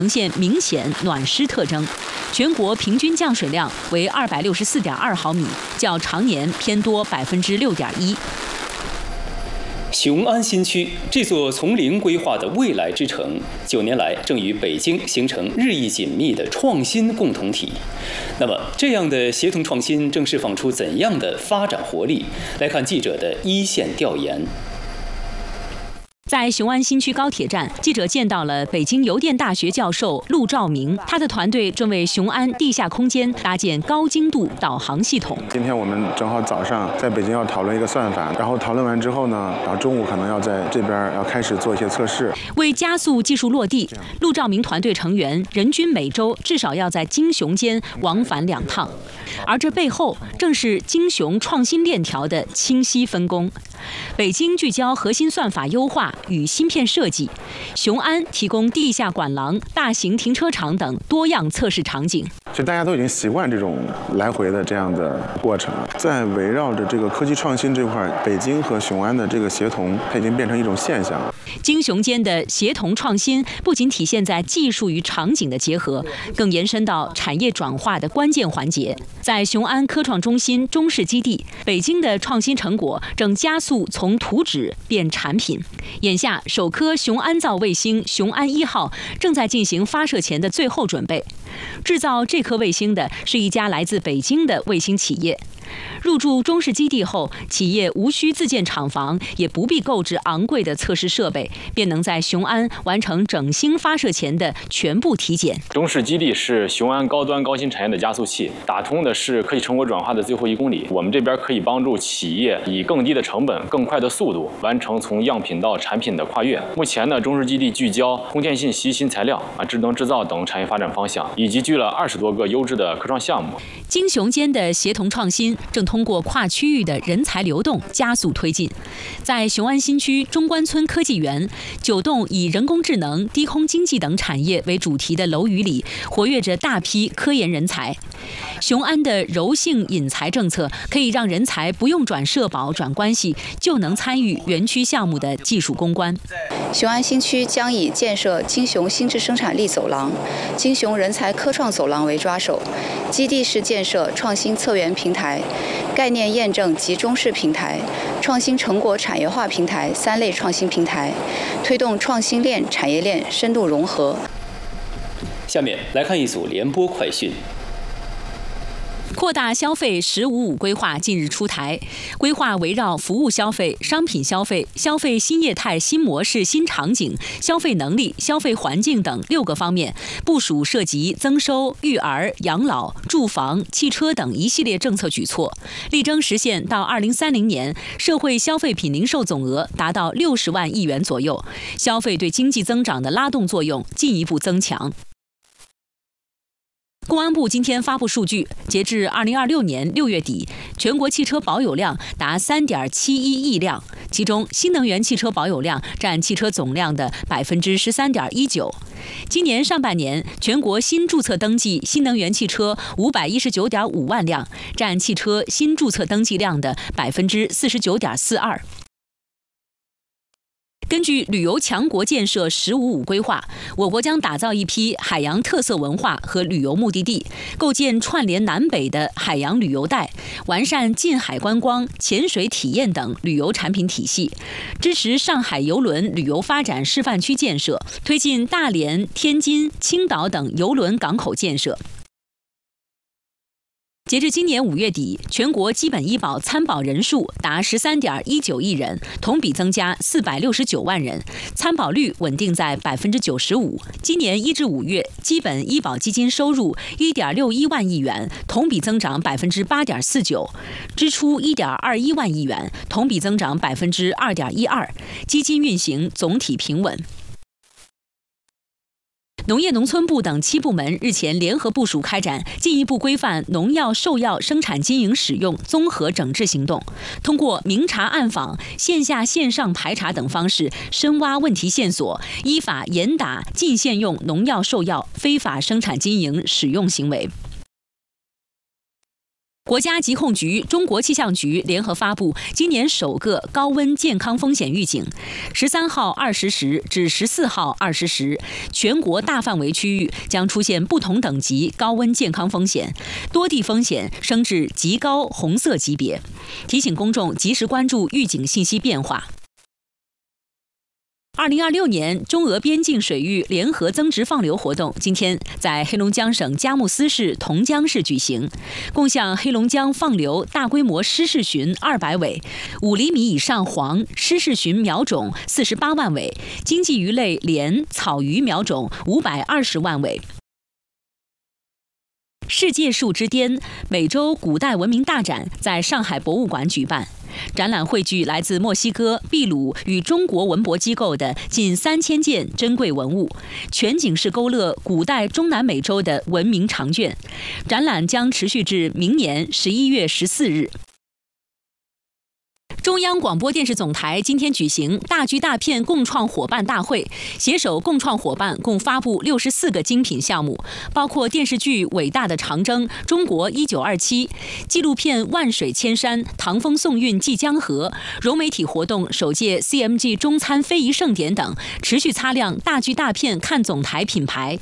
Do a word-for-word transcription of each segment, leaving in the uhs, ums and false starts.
呈现明显暖湿特征，全国平均降水量为二百六十四点二毫米，较常年偏多百分之六点一。 雄安新区这座从零规划的未来之城，九年来正与北京形成日益紧密的创新共同体。那么，这样的协同创新正释放出怎样的发展活力？来看记者的一线调研。 在雄安新区高铁站，记者见到了北京邮电大学教授陆兆明，他的团队正为雄安地下空间搭建高精度导航系统。 今天我们正好早上在北京要讨论一个算法，然后讨论完之后呢，然后中午可能要在这边要开始做一些测试。 为加速技术落地，陆兆明团队成员人均每周至少要在京雄间往返两趟，而这背后正是京雄创新链条的清晰分工。北京聚焦核心算法优化 与芯片设计，雄安提供地下管廊、大型停车场等多样测试场景。 其实大家都已经习惯这种来回的这样的过程了。在围绕着这个科技创新这块，北京和雄安的这个协同，它已经变成一种现象了。 京雄间的协同创新不仅体现在技术与场景的结合，更延伸到产业转化的关键环节。在雄安科创中心中试基地，北京的创新成果正加速从图纸变产品。 眼下，首颗雄安造卫星“雄安一号”正在进行发射前的最后准备。制造这颗卫星的是一家来自北京的卫星企业。入驻中试基地后，企业无需自建厂房，也不必购置昂贵的测试设备，便能在雄安完成整星发射前的全部体检。 中试基地是雄安高端高新产业的加速器，打通的是科技成果转化的最后一公里。我们这边可以帮助企业以更低的成本、更快的速度完成从样品到产品的跨越。目前呢，中试基地聚焦通电信息新材料、啊智能制造等产业发展方向，以及聚了二十多个优质的科创项目。 京雄间的协同创新 正通过跨区域的人才流动加速推进。在雄安新区中关村科技园，九栋以人工智能、低空经济等产业为主题的楼宇里，活跃着大批科研人才。雄安的柔性引才政策可以让人才不用转社保、转关系，就能参与园区项目的技术攻关。 雄安新区将以建设京雄新质生产力走廊、京雄人才科创走廊为抓手，基地是建设创新策源平台、 概念验证及中试平台、创新成果产业化平台三类创新平台，推动创新链、产业链深度融合。 下面来看一组联播快讯。 扩大消费“十五五”规划近日出台，规划围绕服务消费、商品消费、消费新业态、新模式、新场景、消费能力、消费环境等六个方面，部署涉及增收、育儿、养老、住房、汽车等一系列政策举措，力争实现到二零三零年社会消费品零售总额达到六十万亿元左右，消费对经济增长的拉动作用进一步增强。 公安部今天发布数据，截至二零二六年六月底，全国汽车保有量达三点七一亿辆，其中新能源汽车保有量占汽车总量的百分之十三点一九。今年上半年，全国新注册登记新能源汽车五百一十九点五万辆，占汽车新注册登记量的百分之四十九点四二。 根据旅游强国建设“十五五”规划，我国将打造一批海洋特色文化和旅游目的地，构建串联南北的海洋旅游带，完善近海观光、潜水体验等旅游产品体系，支持上海邮轮旅游发展示范区建设，推进大连、天津、青岛等邮轮港口建设。 截至今年五月底，全国基本医保参保人数达十三点一九亿人，同比增加四百六十九万人，参保率稳定在百分之九十五。今年一至五月，基本医保基金收入一点六一万亿元，同比增长百分之八点四九，支出一点二一万亿元，同比增长百分之二点一二，基金运行总体平稳。 农业农村部等七部门日前联合部署开展进一步规范农药、兽药生产经营使用综合整治行动，通过明察暗访、线下线上排查等方式，深挖问题线索，依法严打禁限用农药、兽药非法生产经营使用行为。 国家疾控局、中国气象局联合发布今年首个高温健康风险预警。十三号二十时至十四号二十时，全国大范围区域将出现不同等级高温健康风险，多地风险升至极高红色级别，提醒公众及时关注预警信息变化。二零二六年中俄边境水域联合增值放流活动今天在黑龙江省佳木斯市同江市举行，共向黑龙江放流大规模湿式鲟二百尾、五厘米以上黄湿式鲟苗种四十八万尾、经济鱼类鲢、草鱼苗种五百二十万尾。世界树之巅美洲古代文明大展在上海博物馆举办。展览汇聚来自墨西哥、秘鲁与中国文博机构的近三千件珍贵文物，全景式勾勒古代中南美洲的文明长卷。展览将持续至明年十一月十四日。中央广播电视总台今天举行大剧大片共创伙伴大会，携手共创伙伴共发布六十四个精品项目，包括电视剧《伟大的长征》、中国一九二七、纪录片《万水千山》、唐风宋韵济江河、融媒体活动首届 C M G 中餐非遗盛典等，持续擦亮大剧大片看总台品牌。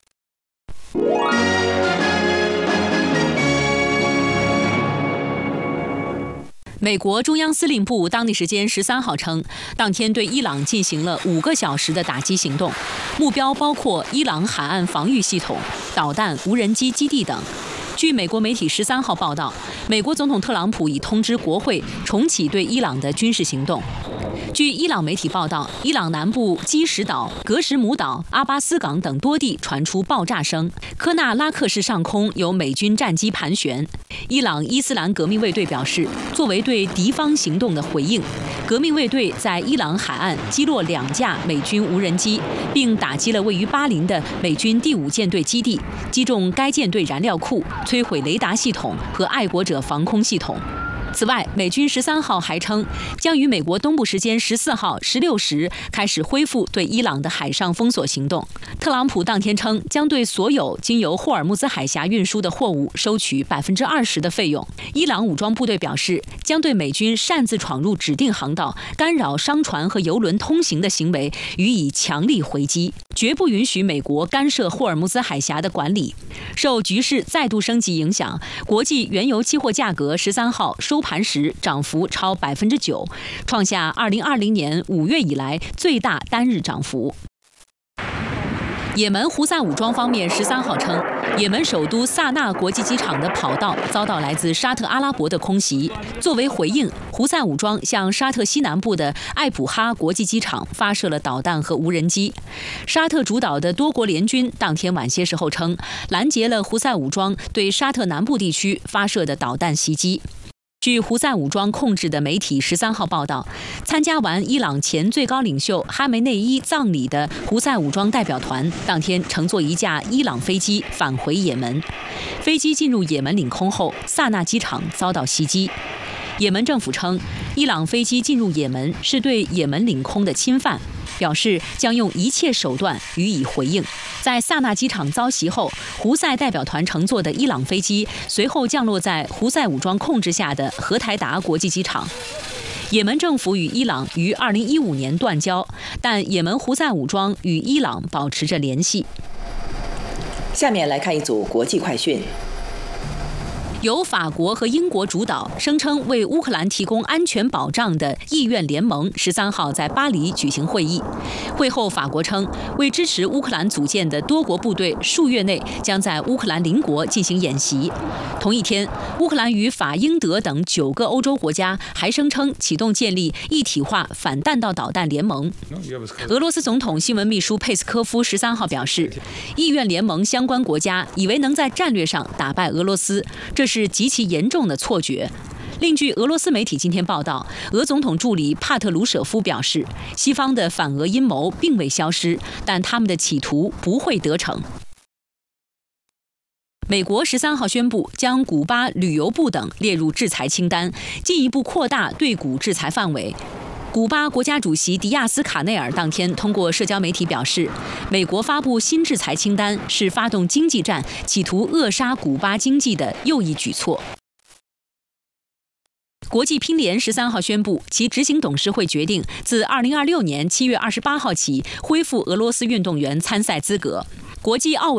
美国中央司令部当地时间十三号称，当天对伊朗进行了五个小时的打击行动，目标包括伊朗海岸防御系统、导弹、无人机基地等。据美国媒体十三号报道，美国总统特朗普已通知国会重启对伊朗的军事行动。据伊朗媒体报道，伊朗南部基什岛、格什姆岛、阿巴斯港等多地传出爆炸声，科纳拉克市上空有美军战机盘旋。伊朗伊斯兰革命卫队表示，作为对敌方行动的回应，革命卫队在伊朗海岸击落两架美军无人机，并打击了位于巴林的美军第五舰队基地，击中该舰队燃料库，摧毁雷达系统和爱国者防空系统。此外，美军十三号还称，将于美国东部时间十四号十六时开始恢复对伊朗的海上封锁行动。特朗普当天称，将对所有经由霍尔木兹海峡运输的货物收取百分之二十的费用。伊朗武装部队表示，将对美军擅自闯入指定航道、干扰商船和油轮通行的行为予以强力回击，绝不允许美国干涉霍尔木兹海峡的管理。受局势再度升级影响，国际原油期货价格十三号收盘时涨幅超百分之九，创下二零二零年五月以来最大单日涨幅。也门胡塞武装方面十三号称，也门首都萨那国际机场的跑道遭到来自沙特阿拉伯的空袭。作为回应，胡塞武装向沙特西南部的艾普哈国际机场发射了导弹和无人机。沙特主导的多国联军当天晚些时候称，拦截了胡塞武装对沙特南部地区发射的导弹袭击。据胡塞武装控制的媒体十三号报道，参加完伊朗前最高领袖哈梅内伊葬礼的胡塞武装代表团当天乘坐一架伊朗飞机返回也门。飞机进入也门领空后，萨那机场遭到袭击。也门政府称，伊朗飞机进入也门是对也门领空的侵犯，表示将用一切手段予以回应。在萨那机场遭袭后，胡塞代表团乘坐的伊朗飞机随后降落在胡塞武装控制下的荷台达国际机场。也门政府与伊朗于二零一五年断交，但也门胡塞武装与伊朗保持着联系。 下面来看一组国际快讯。 由法国和英国主导，声称为乌克兰提供安全保障的意愿联盟十三号在巴黎举行会议。会后，法国称为支持乌克兰组建的多国部队数月内将在乌克兰邻国进行演习。同一天，乌克兰与法、英、德等九个欧洲国家还声称启动建立一体化反弹道导弹联盟。俄罗斯总统新闻秘书佩斯科夫十三号表示，意愿联盟相关国家以为能在战略上打败俄罗斯，这是极其严重的错觉。另据俄罗斯媒体今天报道，俄总统助理帕特鲁舍夫表示，西方的反俄阴谋并未消失，但他们的企图不会得逞。美国十三号宣布将古巴旅游部等列入制裁清单，进一步扩大对古制裁范围。古巴国家主席迪亚斯卡内尔当天通过社交媒体表示，美国发布新制裁清单是发动经济战，企图扼杀古巴经济的又一举措。 国际乒联十三号宣布，其执行董事会决定自二零二六年七月二十八号起恢复俄罗斯运动员参赛资格。国际奥委